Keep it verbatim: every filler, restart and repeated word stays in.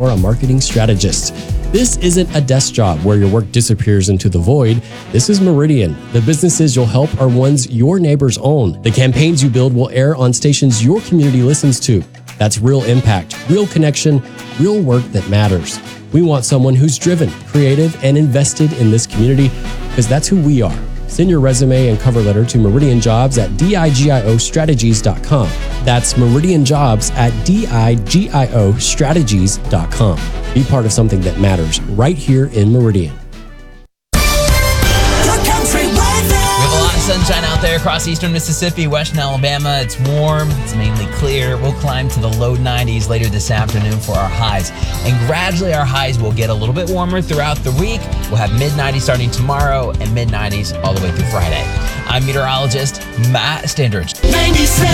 or a marketing strategist. This isn't a desk job where your work disappears into the void. This is Meridian. The businesses you'll help are ones your neighbors own. The campaigns you build will air on stations your community listens to. That's real impact, real connection, real work that matters. We want someone who's driven, creative, and invested in this community because that's who we are. Send your resume and cover letter to Meridian Jobs at digio strategies dot com. That's Meridian Jobs at digio strategies dot com. Be part of something that matters right here in Meridian. We have a lot of sunshine out there across eastern Mississippi, western Alabama. It's warm. It's mainly clear. We'll climb to the low nineties later this afternoon for our highs. And gradually our highs will get a little bit warmer throughout the week. We'll have mid nineties starting tomorrow and mid nineties all the way through Friday. I'm meteorologist Matt Standridge. ninety-seven